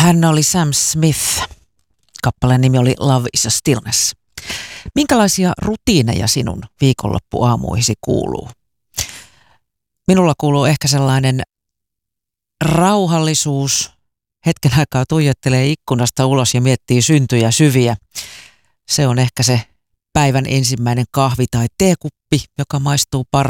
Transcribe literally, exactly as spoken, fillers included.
Hän oli Sam Smith. Kappaleen nimi oli Love is a Stillness. Minkälaisia rutiineja sinun viikonloppuaamuihisi kuuluu? Minulla kuuluu ehkä sellainen rauhallisuus. Hetken aikaa tuijottelee ikkunasta ulos ja miettii syntyjä syviä. Se on ehkä se päivän ensimmäinen kahvi tai teekuppi, joka maistuu parhaiten